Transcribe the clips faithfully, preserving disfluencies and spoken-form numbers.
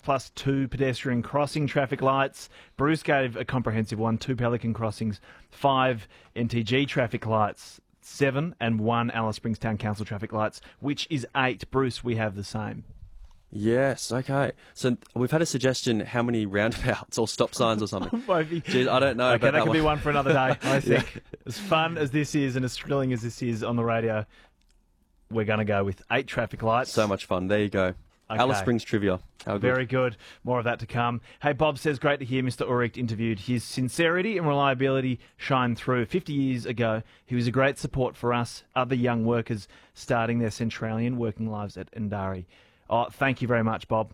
plus two pedestrian crossing traffic lights. Bruce gave a comprehensive one, two Pelican crossings, five N T G traffic lights, seven and one Alice Springs Town Council traffic lights, which is eight. Bruce, we have the same. Yes, okay. So we've had a suggestion how many roundabouts or stop signs or something. Jeez, I don't know. Okay, about that, that could one. be one for another day, I think. Yeah. As fun as this is and as thrilling as this is on the radio, we're going to go with eight traffic lights. So much fun. There you go. Okay. Alice Springs trivia. How good. Very good. More of that to come. Hey, Bob says, great to hear Mister Ulrich interviewed. His sincerity and reliability shine through. fifty years ago, he was a great support for us, other young workers starting their Centralian working lives at Indari. Oh, thank you very much, Bob.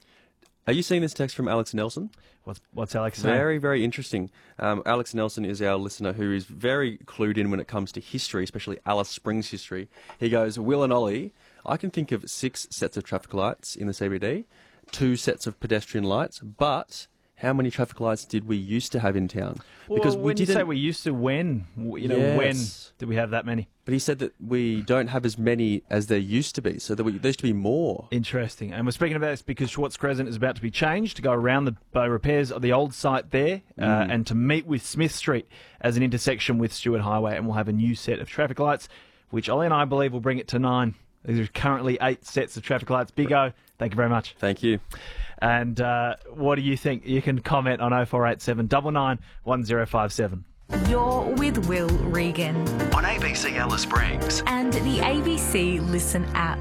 Are you seeing this text from Alex Nelson? What's, what's Alex saying? Very, very interesting. Um, Alex Nelson is our listener who is very clued in when it comes to history, especially Alice Springs history. He goes, Will and Ollie, I can think of six sets of traffic lights in the C B D, two sets of pedestrian lights, but how many traffic lights did we used to have in town? Well, Because when we you didn't... say we used to, when? You know, Yes. when did we have that many? But he said that we don't have as many as there used to be, so that we, there used to be more. Interesting. And we're speaking about this because Schwartz Crescent is about to be changed to go around the Bow repairs of the old site there uh, Mm. and to meet with Smith Street as an intersection with Stewart Highway, and we'll have a new set of traffic lights, which Ollie and I believe will bring it to nine. There's currently eight sets of traffic lights. Big O, thank you very much. Thank you. And uh, what do you think? You can comment on oh four eight seven, nine nine, one oh five seven. You're with Will Regan on A B C Alice Springs and the A B C Listen app.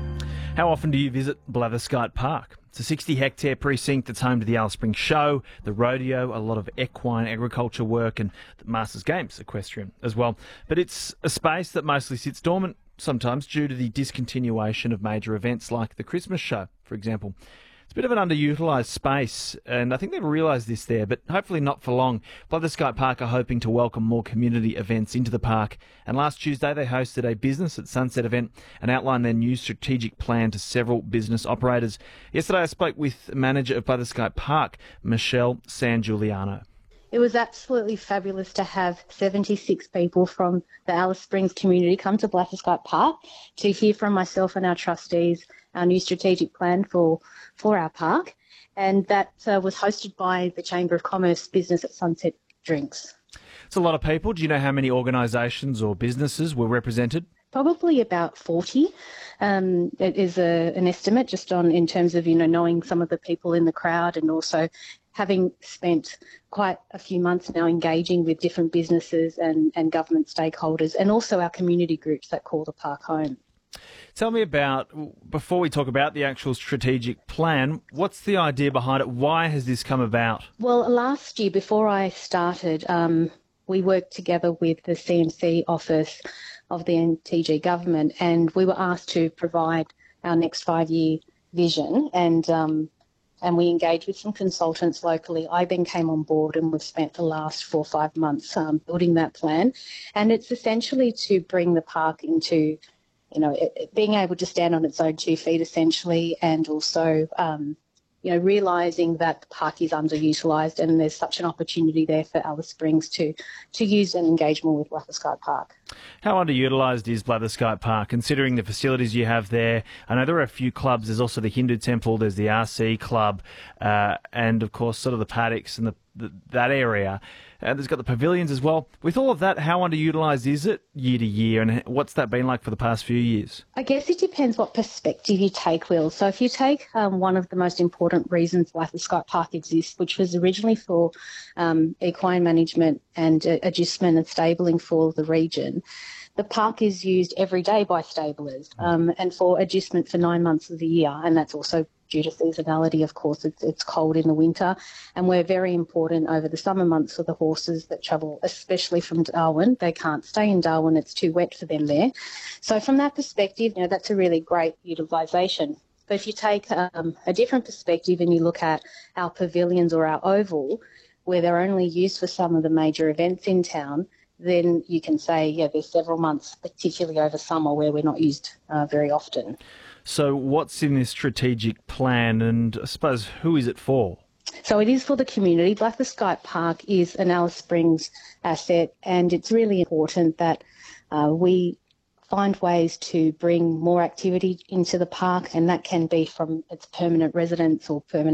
How often do you visit Blatherskite Park? It's a sixty hectare precinct that's home to the Alice Springs Show, the rodeo, a lot of equine agriculture work, and the Masters Games equestrian as well. But it's a space that mostly sits dormant, sometimes due to the discontinuation of major events like the Christmas show, for example. It's a bit of an underutilised space, and I think they've realised this there, but hopefully not for long. Blatherskite Park are hoping to welcome more community events into the park, and last Tuesday they hosted a Business at Sunset event and outlined their new strategic plan to several business operators. Yesterday I spoke with manager of Blatherskite Park, Michelle San Giuliano. It was absolutely fabulous to have seventy-six people from the Alice Springs community come to Blatherskite Park to hear from myself and our trustees our new strategic plan for, for our park, and that uh, was hosted by the Chamber of Commerce Business at Sunset Drinks. It's a lot of people. Do you know how many organisations or businesses were represented? Probably about forty. Um, it is a, an estimate just on in terms of, you know, knowing some of the people in the crowd and also having spent quite a few months now engaging with different businesses and, and government stakeholders and also our community groups that call the park home. Tell me about, before we talk about the actual strategic plan, what's the idea behind it? Why has this come about? Well, last year, before I started, um, we worked together with the C M C office of the N T G government, and we were asked to provide our next five-year vision, and um, and we engaged with some consultants locally. I then came on board, and we've spent the last four or five months um, building that plan, and it's essentially to bring the park into, you know, it, it being able to stand on its own two feet essentially, and also, um, you know, realising that the park is underutilised and there's such an opportunity there for Alice Springs to, to use and engage more with Blatherskite Park. How underutilised is Blatherskite Park, considering the facilities you have there? I know there are a few clubs. There's also the Hindu Temple, there's the R C Club, uh, and, of course, sort of the paddocks and the, the, that area. Uh, there's got the pavilions as well. With all of that, how underutilised is it year to year, and what's that been like for the past few years? I guess it depends what perspective you take, Will. So if you take um, one of the most important reasons Blatherskite Park exists, which was originally for um, equine management and uh, agistment and stabling for the region, the park is used every day by stablers um, and for agistment for nine months of the year, and that's also due to seasonality, of course. It's, it's cold in the winter, and we're very important over the summer months for the horses that travel, especially from Darwin. They can't stay in Darwin. It's too wet for them there. So from that perspective, you know, that's a really great utilisation. But if you take um, a different perspective and you look at our pavilions or our oval, where they're only used for some of the major events in town, then you can say, yeah, there's several months, particularly over summer, where we're not used uh, very often. So what's in this strategic plan, and I suppose who is it for? So it is for the community. Blatherskite Park is an Alice Springs asset, and it's really important that uh, we find ways to bring more activity into the park, and that can be from its permanent residents or permanent